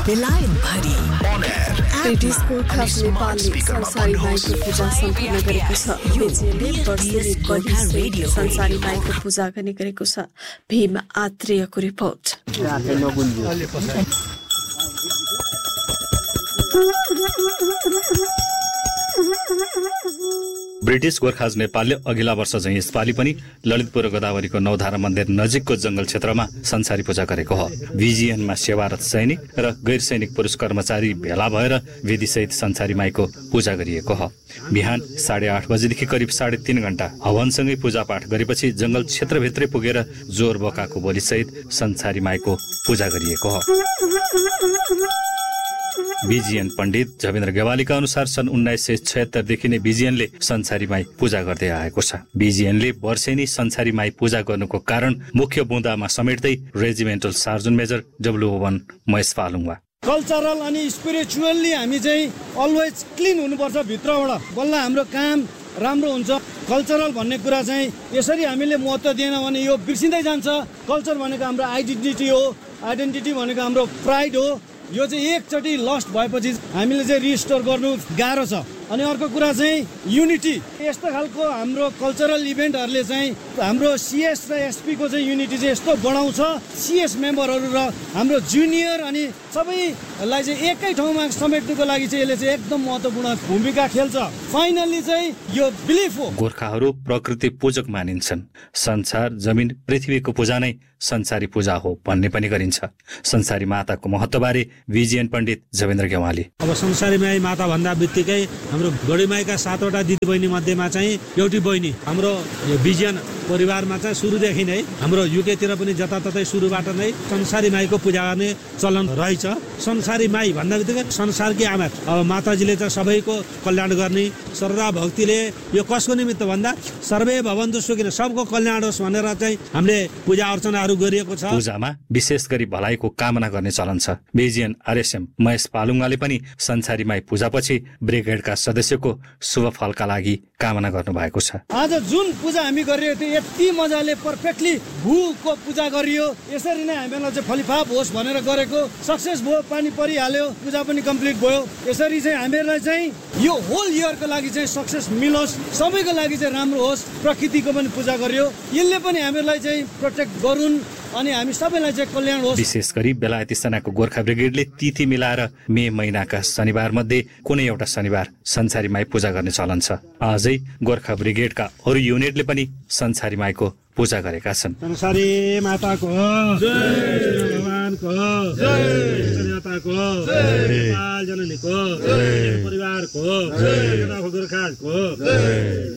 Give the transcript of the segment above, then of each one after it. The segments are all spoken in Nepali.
बेलायतभरि ब्रिटिश गोर्खा नेपालले संसारी माईको पूजा सम्पन्न गरेको छ। बेजेले वर्षेनी कहिलेसम्म संसारी माईको पूजा गर्ने गरेको छ। भीम आत्रेयको रिपोर्ट। ब्रिटिश गोर्खाज नेपालले अघिल्ला वर्ष चाहिँ यसपालि पनि ललितपुर गोदावरीको नौधारा मन्दिर नजिकको जंगल क्षेत्रमा संसारी पूजा गरेको हो। भिजिएनमा सेवारत सैनिक र गैर सैनिक पुरुष कर्मचारी भेला भएर विधिसहित संसारी माईको पूजा गरिएको हो। बिहान 8:30 बजेदेखि करिब 3.5 घण्टा हवनसँगै पूजापाठ गरेपछि जंगल क्षेत्रभित्रै पुगेर जोर बोकाको बोलीसहित संसारी माईको पूजा गरिएको हो। बिजिएन पण्डित जवेन्द्र गेवालीका अनुसार सन् 1976 देखि नै बिजिएनले संसारी माई पूजा गर्दै आएको छ। बिजिएनले वर्षेनी संसारी माई पूजा गर्नुको कारण मुख्य बुँदामा समेट्दै regimental surgeon major W1 Mahesh पालुङवा cultural अनि स्पिरिचुअल्ली हामी चाहिँ अलवेज क्लिन हुनुपर्छ भित्रबाट, बल्ल हाम्रो काम राम्रो हुन्छ। कल्चरल भन्ने कुरा चाहिँ यसरी हामीले महत्त्व दिएन भने यो बिर्सिँदै जान्छ। कल्चर भनेको हाम्रो आइडेन्टिटी हो, आइडेन्टिटी भनेको हाम्रो प्राइड हो। यो चाहिँ एकचोटि लस्ट भएपछि हामीले चाहिँ रिस्टोर गर्नु गाह्रो छ। अनि अर्को कुरा चाहिँ युनिटी। यस्तो खालको हाम्रो कल्चरल इभेन्टहरूले चाहिँ हाम्रो सिएस र एसपी को चाहिँ युनिटी चाहिँ यस्तो बढाउँछ। सिएस मेम्बरहरू र हाम्रो जुनियर अनि सबैलाई चाहिँ एकै ठाउँमा समेट्नुको लागि चाहिँ यसले चाहिँ एकदम महत्त्वपूर्ण भूमिका खेल्छ। फाइनल्ली चाहिँ यो बिलिफ हो। गोर्खाहरू प्रकृति पूजक मानिन्छन्। संसार, जमिन, पृथ्वीको पूजा नै संसारी पूजा हो भन्ने पनि गरिन्छ। संसारी माताको महत्त्वबारे विजयन पण्डित जवेन्द्र गेवाली। अब संसारी माई माता भन्दा बित्तिकै हाम्रो गढीमाईका 7वटा दिदी बहिनी मध्येमा चाहिँ एउटी बहिनी हाम्रो विजयन परिवारमा चाहिँ सुरुदेखि नै हाम्रो युकेतिर पनि जताततै सुरुबाट नै संसारी माईको पूजा गर्ने चलन रहेछ। संसारी माई भन्दा बित्तिकै संसारकी आमा। अब माताजीले चाहिँ सबैको कल्याण गर्ने श्रद्धा भक्तिले यो कसको निमित्त भन्दा सर्वे भवन्तु सुखिनः, सबको कल्याण होस् भनेर चाहिँ हामीले पूजा अर्चनाहरू गरिएको छ। पूजामा विशेष गरी भलाइको कामना गर्ने चलन छ। बिजिएन आरएसएम महेश पालुङले पनि संसारी माई पूजापछि ब्रिगेडका सदस्यको शुभ फलका लागि कामना गर्नु भएको छ। आज जुन पूजा हामी गरिरहेको थियौँ यति मजाले पर्फेक्टली भूको पूजा गरियो। यसरी नै हामीलाई चाहिँ फलिफाप होस् भनेर गरेको सक्सेस भयो। पानी परिहाल्यो, पूजा पनि कम्प्लिट भयो। यसरी चाहिँ हामीलाई चाहिँ यो होल इयरको लागि चाहिँ सक्सेस मिलोस्, सबैको लागि चाहिँ राम्रो होस्। प्रकृतिको पनि पूजा गरियो। यसले पनि हामीलाई चाहिँ प्रोटेक्ट गरून् अनि हामी सबैलाई चाहिँ कल्याण होस्। विशेष गरी बेलायती सेनाको गोर्खा ब्रिगेडले तिथि मिलाएर मे महिनाका शनिबार मध्ये कुनै एउटा शनिबार संसारी माई पूजा गर्ने चलन छ। आजै गोर्खा ब्रिगेडका अरू युनिटले पनि संसारी माईको पूजा गरेका छन्। संसारी माताको जय, भगवानको जय, जनताको जय, नेपाल जननीको जय, परिवारको जय, गोर्खाको जय।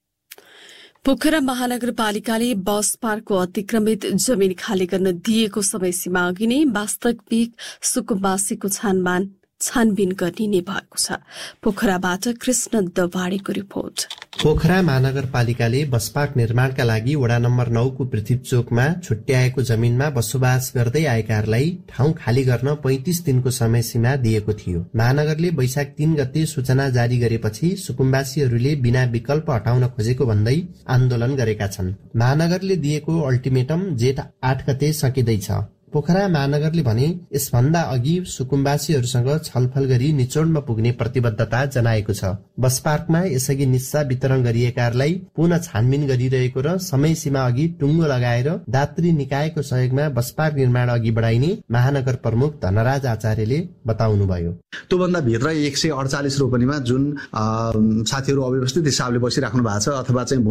पोखरा महानगरपालिकाले बस पार्कको अतिक्रमित जमिन खाली गर्न दिएको समय सीमा अघि नै वास्तविक सुकुम्बासीको छानबिन गरिने भएको छ। पोखराबाट Krishna दवाडीको report. Pokhara महानगरपालिकाले bus park निर्माणका लागि वडा नम्बर 9 को पृथ्वी चोकमा छुट्याएको जमिनमा बसोबास गर्दै आएकाहरूलाई ठाउँ खाली गर्न 35 दिनको समय सीमा दिएको थियो। महानगरले वैशाख 3 गते सूचना जारी गरेपछि सुकुम्बासीहरूले बिना विकल्प हटाउन खोजेको भन्दै आन्दोलन गरेका छन्। महानगरले दिएको अल्टिमेटम जेठ 8 गते सकिँदैछ। पोखरा महानगरले भने यसभन्दा अघि सुकुम्बासीहरूसँग छलफल गरी निचोडमा पुग्ने प्रतिबद्धता जनाएको छ। बस पार्कमा यसअघि निस्सा वितरण गरिएकाहरूलाई पुनः छानबिन गरिरहेको र समय सीमा अघि टुङ्गो लगाएर दात्री निकायको सहयोगमा बस पार्क निर्माण अघि बढाइने महानगर प्रमुख धनराज आचार्यले बताउनुभयो। त्योभन्दा भित्र 148 रोपनीमा जुन साथीहरू अव्यवस्थित हिसाबले बसिराख्नु भएको छ अथवा चाहिँ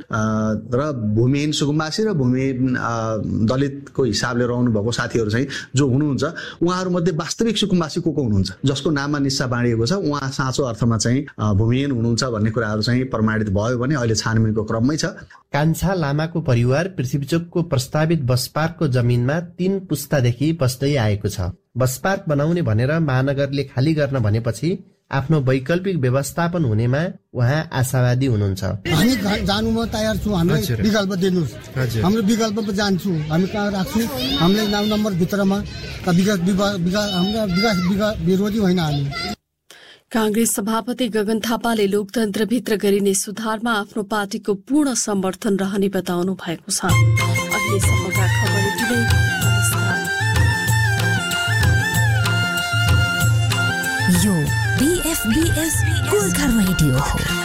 भूमिहीन सुकुम्बासी र भूमिहीन दलितको हिसाबले रहनु भएको साथीहरू चाहिँ जो हुनुहुन्छ उहाँहरू मध्ये वास्तविक सुकुम्बासी को हुनुहुन्छ जसको नाममा निस्सा बाँडिएको छ उहाँ साँचो अर्थमा चाहिँ भूमिहीन हुनुहुन्छ भन्ने कुराहरू चाहिँ प्रमाणित भयो भने अहिले छानबिनको क्रममै छ। कान्छा लामाको परिवार पृथ्वीचोकको प्रस्तावित बस पार्कको जमिनमा 3 पुस्तादेखि बस्दै आएको छ। बस पार्क बनाउने भनेर महानगरले खाली गर्न भनेपछि आफ्नो वैकल्पिक व्यवस्थापन हुनेमा उहाँ आशावादी हुनुहुन्छ। हामी जानुमा तयार छौँ, हामीलाई विकल्प दिनुहोस्, हाम्रो विकल्पमा जान्छौँ, हामी कहाँ राख्छौँ, हामीलाई 9 नम्बर भित्रमा विकास विरोधी होइन हामी। कांग्रेस सभापति गगन थापाले लोकतन्त्रभित्र गरिने सुधारमा आफ्नो पार्टीको पूर्ण समर्थन रहने बताउनु भएको छ। अहिलेसम्मका खबर यति नै। यो BFBS गोर्खा रेडियो हो।